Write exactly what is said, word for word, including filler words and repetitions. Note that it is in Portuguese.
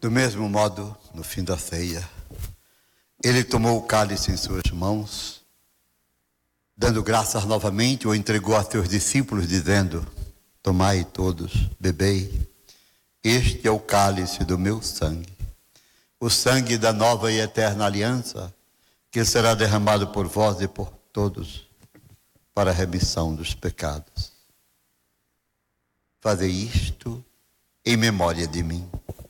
Do mesmo modo, no fim da ceia, ele tomou o cálice em suas mãos, dando graças novamente, o entregou a seus discípulos, dizendo: tomai todos, bebei, este é o cálice do meu sangue, o sangue da nova e eterna aliança, que será derramado por vós e por todos, para a remissão dos pecados. Fazei isto em memória de mim.